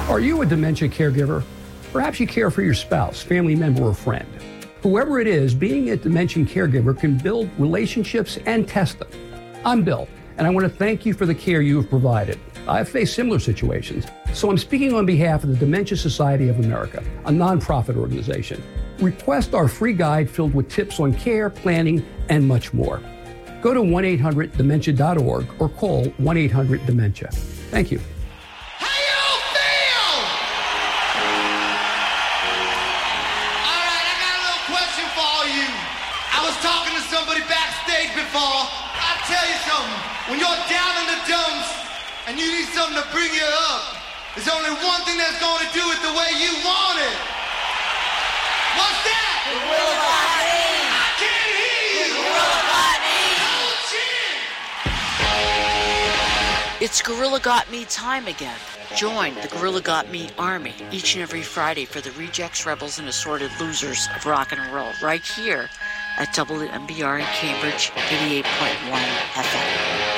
Are you a dementia caregiver? Perhaps you care for your spouse, family member, or friend. Whoever it is, being a dementia caregiver can build relationships and test them. I'm Bill, and I want to thank you for the care you have provided. I've faced similar situations, so I'm speaking on behalf of the Dementia Society of America, a nonprofit organization. Request our free guide filled with tips on care, planning, and much more. Go to 1-800-DEMENTIA.org or call 1-800-DEMENTIA. Thank you. When you're down in the dumps and you need something to bring you up, there's only one thing that's going to do it the way you want it. What's that? Gorilla Got Me. I can't hear you. Gorilla Got Me. It's Gorilla Got Me time again. Join the Gorilla Got Me Army each and every Friday for the rejects, rebels, and assorted losers of rock and roll right here at WMBR in Cambridge, 88.1 FM.